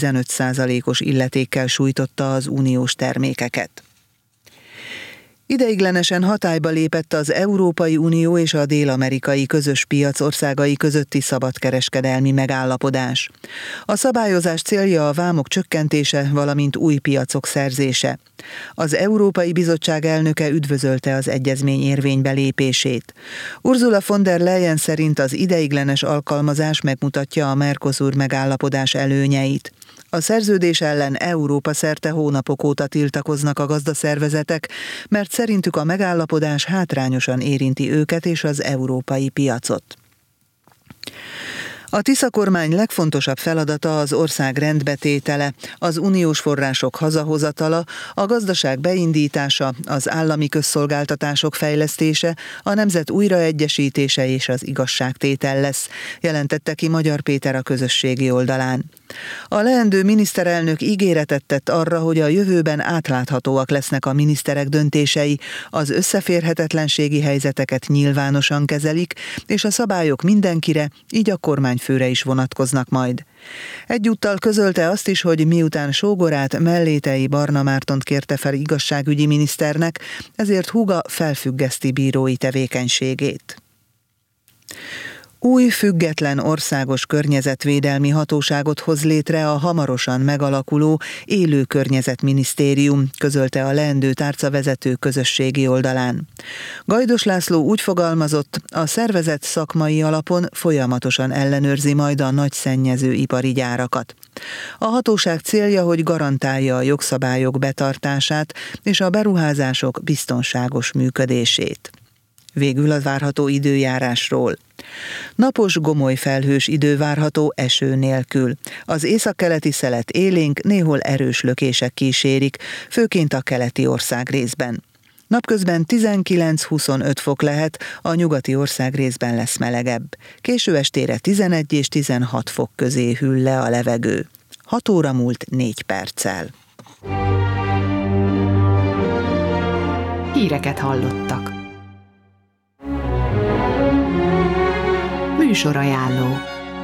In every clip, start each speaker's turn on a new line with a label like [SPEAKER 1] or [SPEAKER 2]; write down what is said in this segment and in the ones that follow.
[SPEAKER 1] 15%-os illetékkel sújtotta az uniós termékeket. Ideiglenesen hatályba lépett az Európai Unió és a dél-amerikai közös piac országai közötti szabadkereskedelmi megállapodás. A szabályozás célja a vámok csökkentése, valamint új piacok szerzése. Az Európai Bizottság elnöke üdvözölte az egyezmény érvénybe lépését. Ursula von der Leyen szerint az ideiglenes alkalmazás megmutatja a Mercosur megállapodás előnyeit. A szerződés ellen Európa szerte hónapok óta tiltakoznak a gazdaszervezetek, mert szerintük a megállapodás hátrányosan érinti őket és az európai piacot. A Tisza kormány legfontosabb feladata az ország rendbetétele, az uniós források hazahozatala, a gazdaság beindítása, az állami közszolgáltatások fejlesztése, a nemzet újraegyesítése és az igazságtétel lesz, jelentette ki Magyar Péter a közösségi oldalán. A leendő miniszterelnök ígéretet tett arra, hogy a jövőben átláthatóak lesznek a miniszterek döntései, az összeférhetetlenségi helyzeteket nyilvánosan kezelik, és a szabályok mindenkire, így a kormányfőre is vonatkoznak majd. Egyúttal közölte azt is, hogy miután sógorát, Mellétei Barna Mártont kérte fel igazságügyi miniszternek, ezért húga felfüggeszti bírói tevékenységét. Új, független országos környezetvédelmi hatóságot hoz létre a hamarosan megalakuló Élő Környezetminisztérium, közölte a leendő tárcavezető közösségi oldalán. Gajdos László úgy fogalmazott, a szervezet szakmai alapon folyamatosan ellenőrzi majd a nagy szennyező ipari gyárakat. A hatóság célja, hogy garantálja a jogszabályok betartását és a beruházások biztonságos működését. Végül a várható időjárásról. Napos, gomoly felhős idő várható eső nélkül. Az északkeleti szelet élénk, néhol erős lökések kísérik, főként a keleti országrészben. Napközben 19-25 fok lehet, a nyugati országrészben lesz melegebb. Késő estére 11 és 16 fok közé hűl le a levegő. 6 óra múlt 4 perccel.
[SPEAKER 2] Híreket hallottak. Műsorajánló.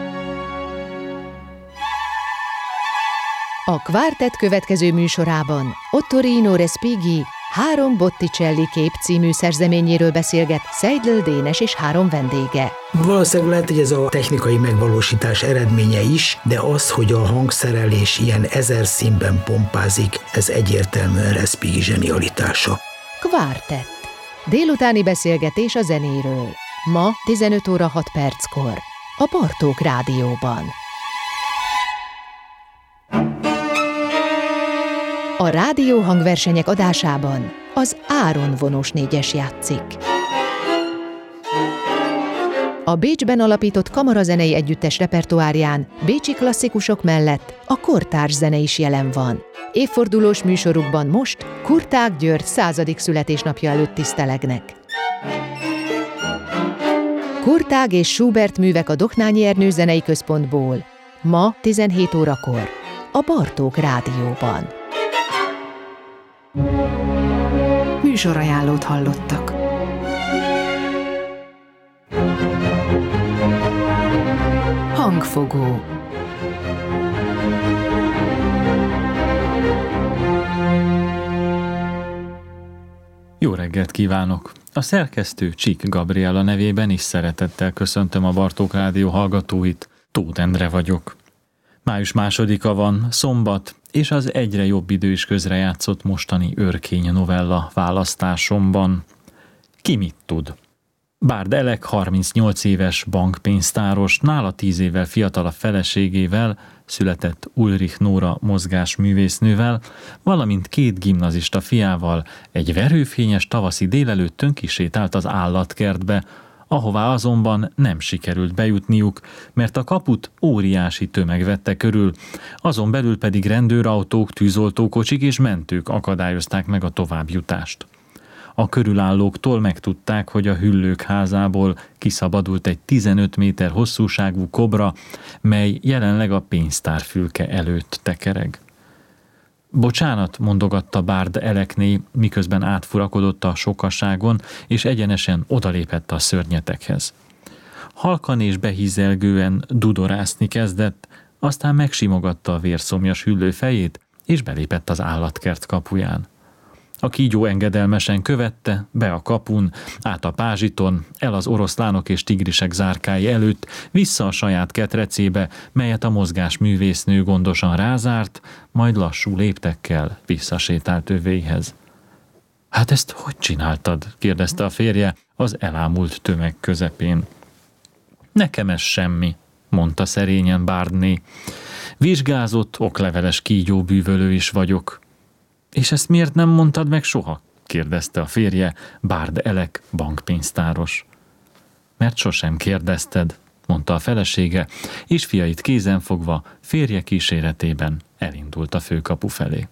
[SPEAKER 2] A Quartet következő műsorában Ottorino Respighi 3 Botticelli kép című szerzeményéről beszélget Seidl Dénes és 3 vendége.
[SPEAKER 3] Valószínűleg lehet, hogy ez a technikai megvalósítás eredménye is, de az, hogy a hangszerelés ilyen 1000 színben pompázik, ez egyértelműen Respighi zsenialitása.
[SPEAKER 2] Quartet. Délutáni beszélgetés a zenéről. Ma 15 óra 6 perckor. A Bartók Rádióban. A rádió hangversenyek adásában az Áron vonós 4-es játszik. A Bécsben alapított kamarazenei együttes repertoárján bécsi klasszikusok mellett a kortárs zene is jelen van. Évfordulós műsorukban most Kurtág György 100. születésnapja előtt tisztelegnek. Kurtág és Schubert művek a Doknányi Ernő Zenei Központból. Ma 17 órakor a Bartók Rádióban. Műsorajánlót hallottak. Hangfogó.
[SPEAKER 4] Jó reggelt kívánok! A szerkesztő Csík Gabriella nevében is szeretettel köszöntöm a Bartók Rádió hallgatóit. Tóth Endre vagyok. Május 2-a van, szombat, és az egyre jobb idő is közrejátszott mostani Örkény novella választásomban. Ki mit tud? Bárd Elek 38 éves bankpénztáros, nála 10 évvel fiatalabb feleségével, született Ulrich Nóra mozgásművésznővel, valamint 2 gimnazista fiával egy verőfényes tavaszi délelőttön kisétált az állatkertbe, ahová azonban nem sikerült bejutniuk, mert a kaput óriási tömeg vette körül, azon belül pedig rendőrautók, tűzoltókocsik és mentők akadályozták meg a továbbjutást. A körülállóktól megtudták, hogy a Hüllők házából kiszabadult egy 15 méter hosszúságú kobra, mely jelenleg a pénztárfülke előtt tekereg. Bocsánat, mondogatta Bárd Elekné, miközben átfurakodott a sokaságon, és egyenesen odalépett a szörnyetekhez. Halkan és behízelgően dudorászni kezdett, aztán megsimogatta a vérszomjas hüllő fejét, és belépett az állatkert kapuján. A kígyó engedelmesen követte, be a kapun, át a pázsiton, el az oroszlánok és tigrisek zárkái előtt, vissza a saját ketrecébe, melyet a mozgásművésznő gondosan rázárt, majd lassú léptekkel visszasétált övéihez. Hát ezt hogy csináltad? Kérdezte a férje az elámult tömeg közepén. Nekem ez semmi, mondta szerényen Bardné. Vizsgázott, okleveles kígyóbűvölő is vagyok. És ezt miért nem mondtad meg soha? Kérdezte a férje, Bard Elek bankpénztáros. Mert sosem kérdezted, mondta a felesége, és fiait kézen fogva férje kíséretében elindult a főkapu felé.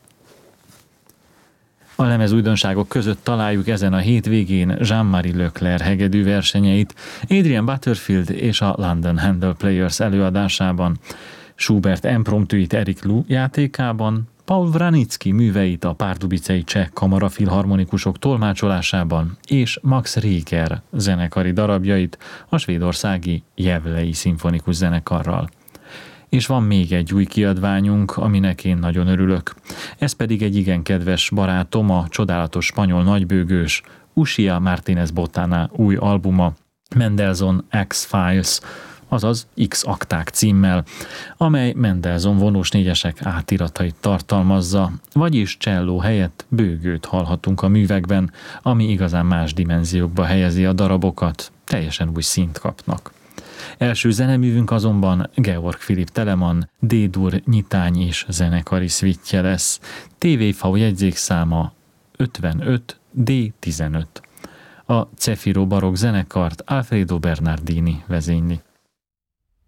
[SPEAKER 4] A lemezújdonságok között találjuk ezen a hétvégén Jean-Marie Leclerc hegedű versenyeit Adrian Butterfield és a London Handel Players előadásában, Schubert impromptuit Eric Lou játékában, Paul Vranitzky műveit a párdubicei cseh kamarafilharmonikusok tolmácsolásában és Max Reger zenekari darabjait a svédországi Gävlei szimfonikus zenekarral. És van még egy új kiadványunk, aminek én nagyon örülök. Ez pedig egy igen kedves barátom, a csodálatos spanyol nagybőgős Uxia Martínez Botana új albuma, Mendelssohn X-Files, azaz X-akták címmel, amely Mendelssohn vonós négyesek átiratait tartalmazza, vagyis cselló helyett bőgőt hallhatunk a művekben, ami igazán más dimenziókba helyezi a darabokat, teljesen új színt kapnak. Első zeneművünk azonban Georg Philipp Telemann D-dur nyitány és zenekari szvittje lesz. TVV jegyzékszáma 55 D15. A Cefiro barokk zenekart Alfredo Bernardini vezényli.